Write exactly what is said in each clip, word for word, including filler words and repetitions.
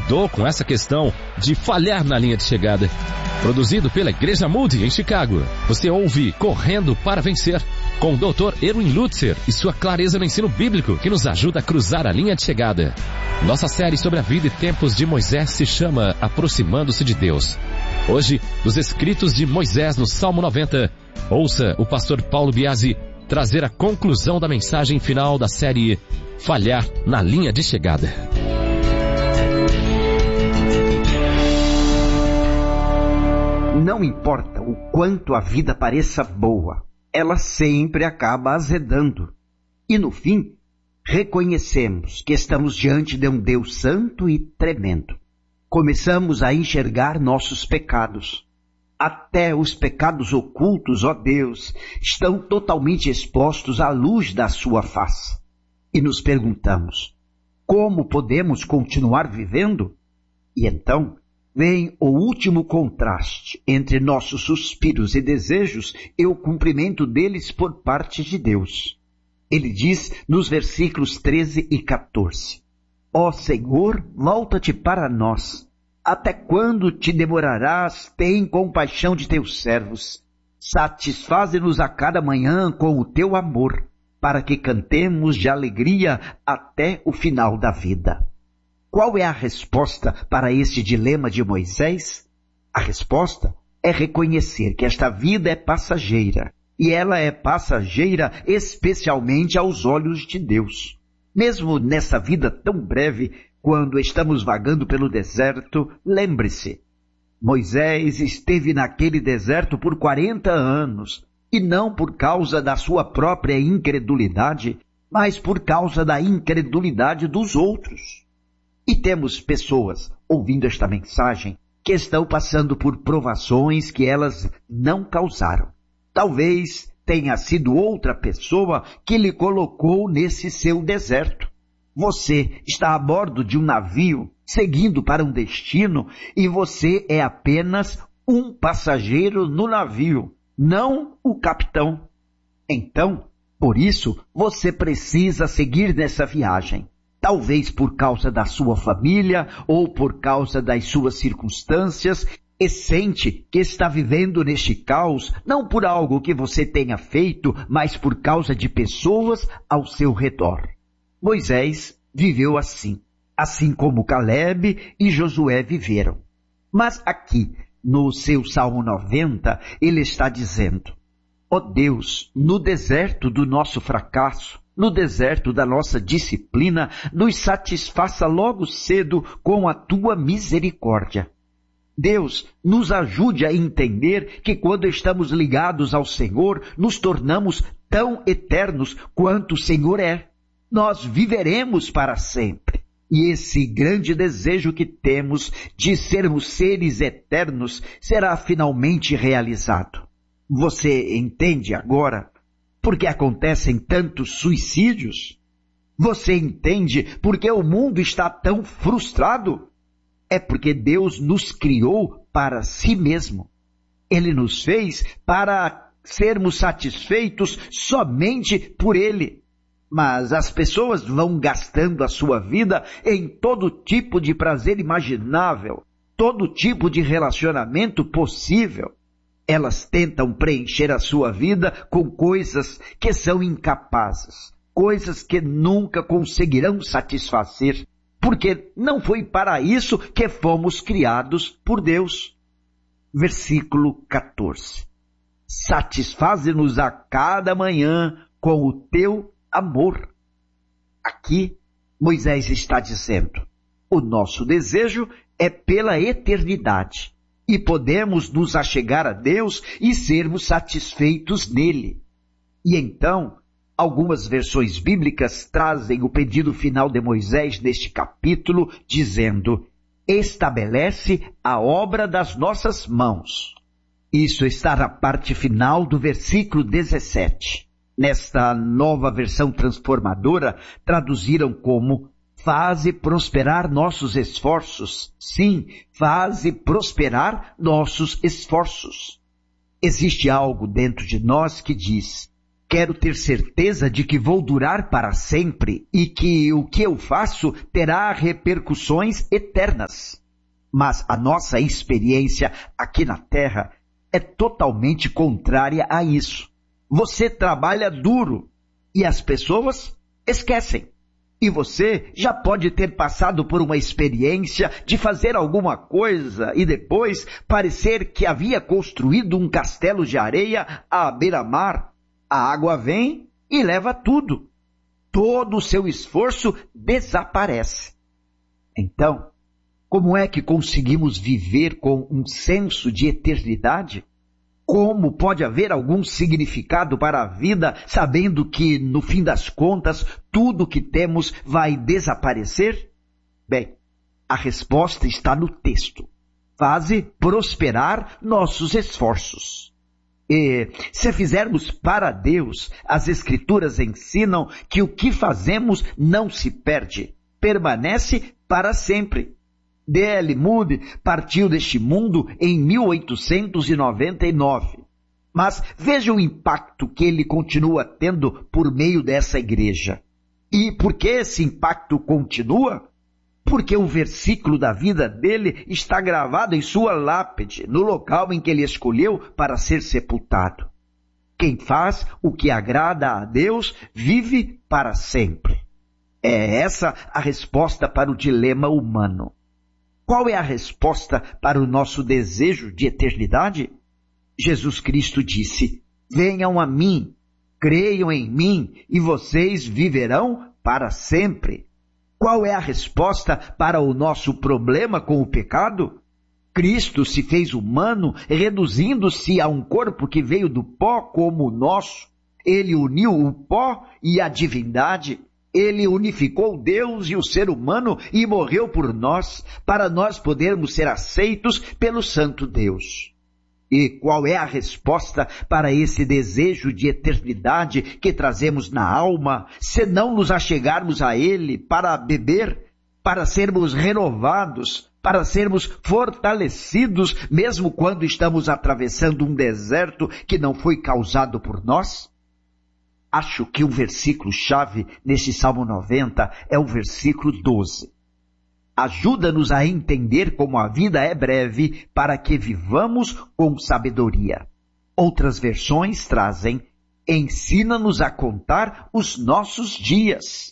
lidou com essa questão de falhar na linha de chegada. Produzido pela Igreja Moody em Chicago, você ouve Correndo para Vencer, com o doutor Erwin Lutzer e sua clareza no ensino bíblico que nos ajuda a cruzar a linha de chegada. Nossa série sobre a vida e tempos de Moisés se chama Aproximando-se de Deus. Hoje, dos escritos de Moisés no Salmo noventa, ouça o pastor Paulo Biasi trazer a conclusão da mensagem final da série Falhar na linha de chegada. Não importa o quanto a vida pareça boa, ela sempre acaba azedando. E no fim, reconhecemos que estamos diante de um Deus santo e tremendo. Começamos a enxergar nossos pecados. Até os pecados ocultos, ó Deus, estão totalmente expostos à luz da sua face. E nos perguntamos, como podemos continuar vivendo? E então vem o último contraste entre nossos suspiros e desejos e o cumprimento deles por parte de Deus. Ele diz nos versículos treze e quatorze, ó Senhor, volta-te para nós. Até quando te demorarás? Tem compaixão de teus servos. Satisfaze-nos a cada manhã com o teu amor, para que cantemos de alegria até o final da vida. Qual é a resposta para este dilema de Moisés? A resposta é reconhecer que esta vida é passageira, e ela é passageira especialmente aos olhos de Deus. Mesmo nessa vida tão breve, quando estamos vagando pelo deserto, lembre-se, Moisés esteve naquele deserto por quarenta anos, e não por causa da sua própria incredulidade, mas por causa da incredulidade dos outros. E temos pessoas, ouvindo esta mensagem, que estão passando por provações que elas não causaram. Talvez tenha sido outra pessoa que lhe colocou nesse seu deserto. Você está a bordo de um navio, seguindo para um destino, e você é apenas um passageiro no navio, não o capitão. Então, por isso, você precisa seguir nessa viagem. Talvez por causa da sua família ou por causa das suas circunstâncias, e sente que está vivendo neste caos, não por algo que você tenha feito, mas por causa de pessoas ao seu redor. Moisés viveu assim, assim como Caleb e Josué viveram. Mas aqui, no seu Salmo noventa, ele está dizendo, ó Deus, no deserto do nosso fracasso, no deserto da nossa disciplina, nos satisfaça logo cedo com a tua misericórdia. Deus, nos ajude a entender que quando estamos ligados ao Senhor, nos tornamos tão eternos quanto o Senhor é. Nós viveremos para sempre. E esse grande desejo que temos de sermos seres eternos será finalmente realizado. Você entende agora por que acontecem tantos suicídios? Você entende por que o mundo está tão frustrado? É porque Deus nos criou para si mesmo. Ele nos fez para sermos satisfeitos somente por Ele. Mas as pessoas vão gastando a sua vida em todo tipo de prazer imaginável, todo tipo de relacionamento possível. Elas tentam preencher a sua vida com coisas que são incapazes, coisas que nunca conseguirão satisfazer, porque não foi para isso que fomos criados por Deus. Versículo quatorze. Satisfaze-nos a cada manhã com o teu amor. Aqui, Moisés está dizendo, o nosso desejo é pela eternidade, e podemos nos achegar a Deus e sermos satisfeitos nele. E então, algumas versões bíblicas trazem o pedido final de Moisés neste capítulo, dizendo, estabelece a obra das nossas mãos. Isso está na parte final do versículo dezessete. Nesta nova versão transformadora, traduziram como, faze prosperar nossos esforços. Sim, faze prosperar nossos esforços. Existe algo dentro de nós que diz, Quero ter certeza de que vou durar para sempre e que o que eu faço terá repercussões eternas. Mas a nossa experiência aqui na Terra é totalmente contrária a isso. Você trabalha duro e as pessoas esquecem. E você já pode ter passado por uma experiência de fazer alguma coisa e depois parecer que havia construído um castelo de areia à beira-mar. A água vem e leva tudo. Todo o seu esforço desaparece. Então, como é que conseguimos viver com um senso de eternidade? Como pode haver algum significado para a vida, sabendo que, no fim das contas, tudo que temos vai desaparecer? Bem, a resposta está no texto. Faze prosperar nossos esforços. E, se fizermos para Deus, as Escrituras ensinam que o que fazemos não se perde, permanece para sempre. D L Moody partiu deste mundo em mil oitocentos e noventa e nove. Mas veja o impacto que ele continua tendo por meio dessa igreja. E por que esse impacto continua? Porque o versículo da vida dele está gravado em sua lápide, no local em que ele escolheu para ser sepultado. Quem faz o que agrada a Deus vive para sempre. É essa a resposta para o dilema humano. Qual é a resposta para o nosso desejo de eternidade? Jesus Cristo disse: venham a mim, creiam em mim e vocês viverão para sempre. Qual é a resposta para o nosso problema com o pecado? Cristo se fez humano, reduzindo-se a um corpo que veio do pó como o nosso. Ele uniu o pó e a divindade. Ele unificou Deus e o ser humano e morreu por nós, para nós podermos ser aceitos pelo Santo Deus. E qual é a resposta para esse desejo de eternidade que trazemos na alma, se não nos achegarmos a Ele para beber, para sermos renovados, para sermos fortalecidos, mesmo quando estamos atravessando um deserto que não foi causado por nós? Acho que o versículo-chave nesse Salmo noventa é o versículo doze. Ajuda-nos a entender como a vida é breve para que vivamos com sabedoria. Outras versões trazem: ensina-nos a contar os nossos dias.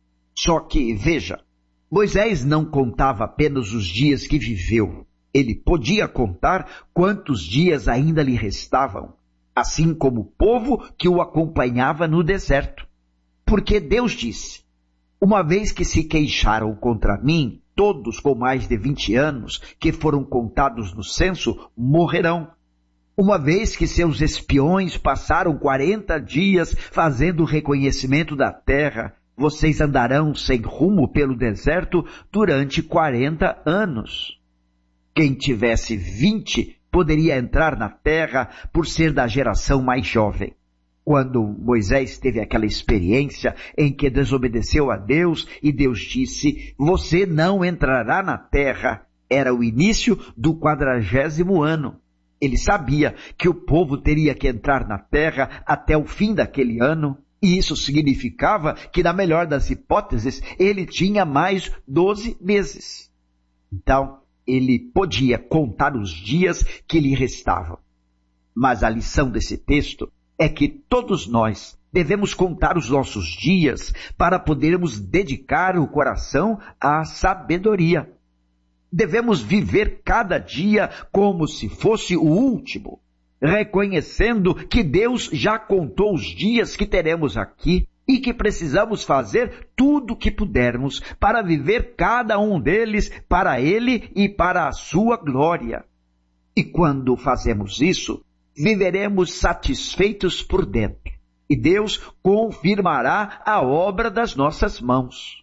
Só que, veja, Moisés não contava apenas os dias que viveu. Ele podia contar quantos dias ainda lhe restavam, assim como o povo que o acompanhava no deserto. Porque Deus disse: uma vez que se queixaram contra mim, todos com mais de vinte anos, que foram contados no censo, morrerão. Uma vez que seus espiões passaram quarenta dias fazendo o reconhecimento da terra, vocês andarão sem rumo pelo deserto durante quarenta anos. Quem tivesse vinte poderia entrar na terra por ser da geração mais jovem. Quando Moisés teve aquela experiência em que desobedeceu a Deus e Deus disse: você não entrará na terra, era o início do quadragésimo ano. Ele sabia que o povo teria que entrar na terra até o fim daquele ano, e isso significava que, na melhor das hipóteses, ele tinha mais doze meses. Então, ele podia contar os dias que lhe restavam. Mas a lição desse texto é que todos nós devemos contar os nossos dias para podermos dedicar o coração à sabedoria. Devemos viver cada dia como se fosse o último, reconhecendo que Deus já contou os dias que teremos aqui e que precisamos fazer tudo o que pudermos para viver cada um deles para Ele e para a sua glória. E quando fazemos isso, viveremos satisfeitos por dentro, e Deus confirmará a obra das nossas mãos.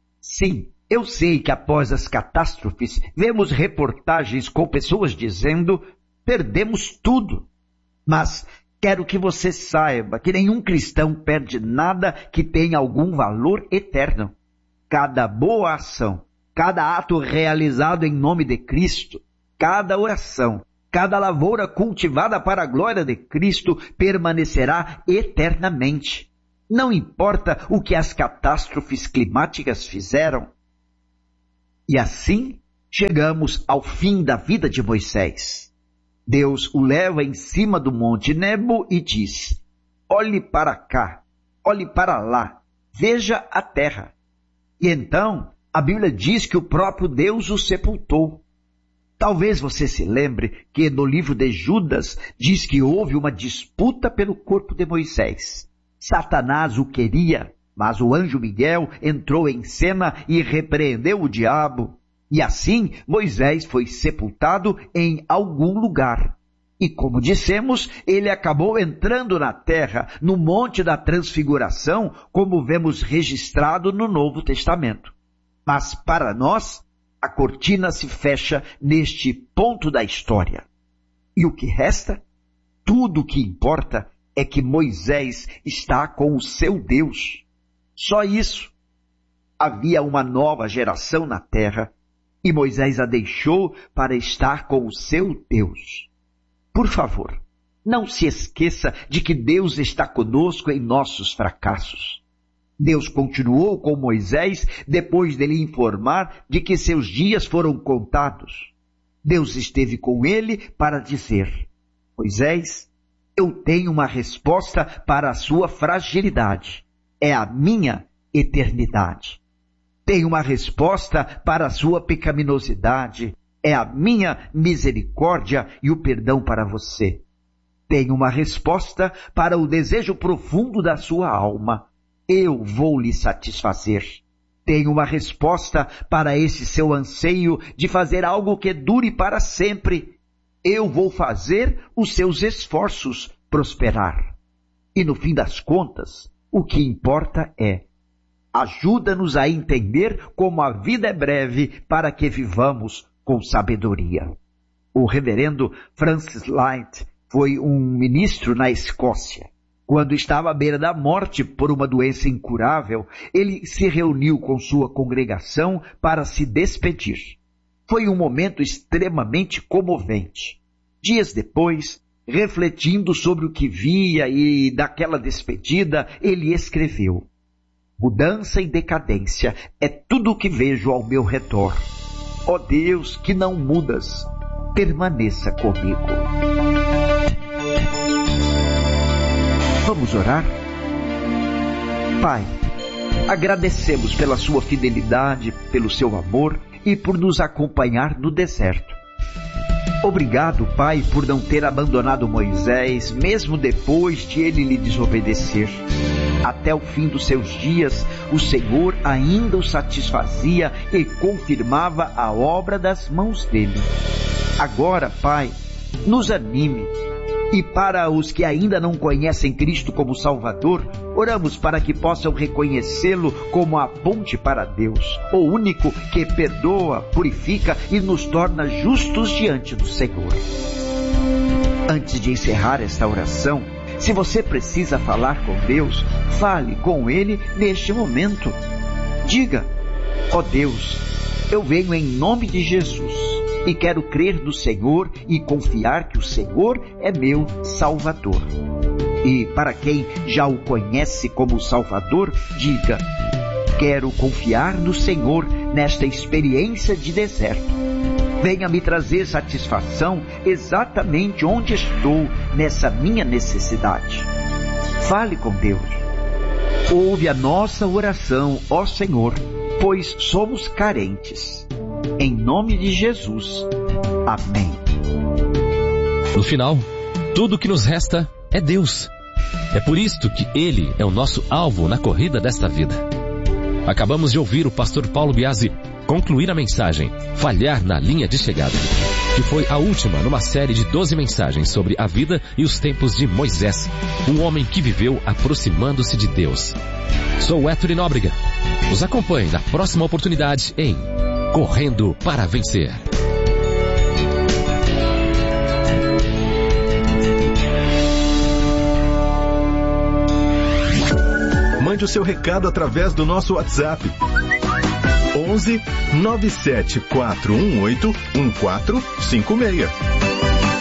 Sim, eu sei que após as catástrofes, vemos reportagens com pessoas dizendo: perdemos tudo. Mas quero que você saiba que nenhum cristão perde nada que tenha algum valor eterno. Cada boa ação, cada ato realizado em nome de Cristo, cada oração, Cada lavoura cultivada para a glória de Cristo permanecerá eternamente. Não importa o que as catástrofes climáticas fizeram. E assim chegamos ao fim da vida de Moisés. Deus o leva em cima do monte Nebo e diz: olhe para cá, olhe para lá, veja a terra. E então a Bíblia diz que o próprio Deus o sepultou. Talvez você se lembre que no livro de Judas diz que houve uma disputa pelo corpo de Moisés. Satanás o queria, mas o anjo Miguel entrou em cena e repreendeu o diabo. E assim Moisés foi sepultado em algum lugar. E como dissemos, ele acabou entrando na terra, no Monte da Transfiguração, como vemos registrado no Novo Testamento. Mas para nós, a cortina se fecha neste ponto da história. E o que resta? Tudo o que importa é que Moisés está com o seu Deus. Só isso. Havia uma nova geração na terra e Moisés a deixou para estar com o seu Deus. Por favor, não se esqueça de que Deus está conosco em nossos fracassos. Deus continuou com Moisés depois dele informar de que seus dias foram contados. Deus esteve com ele para dizer: Moisés, eu tenho uma resposta para a sua fragilidade. É a minha eternidade. Tenho uma resposta para a sua pecaminosidade. É a minha misericórdia e o perdão para você. Tenho uma resposta para o desejo profundo da sua alma. Eu vou lhe satisfazer. Tenho uma resposta para esse seu anseio de fazer algo que dure para sempre. Eu vou fazer os seus esforços prosperar. E no fim das contas, o que importa é: ajuda-nos a entender como a vida é breve para que vivamos com sabedoria. O reverendo Francis Light foi um ministro na Escócia. Quando estava à beira da morte por uma doença incurável, ele se reuniu com sua congregação para se despedir. Foi um momento extremamente comovente. Dias depois, refletindo sobre o que via e daquela despedida, ele escreveu: mudança e decadência é tudo o que vejo ao meu redor. Ó Deus, que não mudas, permaneça comigo. Vamos orar? Pai, agradecemos pela sua fidelidade, pelo seu amor e por nos acompanhar no deserto. Obrigado, Pai, por não ter abandonado Moisés, mesmo depois de ele lhe desobedecer. Até o fim dos seus dias, o Senhor ainda o satisfazia e confirmava a obra das mãos dele. Agora, Pai, nos anime. E para os que ainda não conhecem Cristo como Salvador, oramos para que possam reconhecê-lo como a ponte para Deus, o único que perdoa, purifica e nos torna justos diante do Senhor. Antes de encerrar esta oração, se você precisa falar com Deus, fale com Ele neste momento. Diga: ó Deus, eu venho em nome de Jesus e quero crer no Senhor e confiar que o Senhor é meu Salvador. E para quem já o conhece como Salvador, diga: quero confiar no Senhor nesta experiência de deserto. Venha me trazer satisfação exatamente onde estou nessa minha necessidade. Fale com Deus. Ouve a nossa oração, ó Senhor, pois somos carentes. Em nome de Jesus. Amém. No final, tudo o que nos resta é Deus. É por isto que Ele é o nosso alvo na corrida desta vida. Acabamos de ouvir o pastor Paulo Biasi concluir a mensagem Falhar na Linha de Chegada, que foi a última numa série de doze mensagens sobre a vida e os tempos de Moisés, um homem que viveu aproximando-se de Deus. Sou o Héctor Nóbrega. Nos acompanhe na próxima oportunidade em Correndo para Vencer. Mande o seu recado através do nosso WhatsApp. onze nove sete quatro um oito um quatro cinco seis.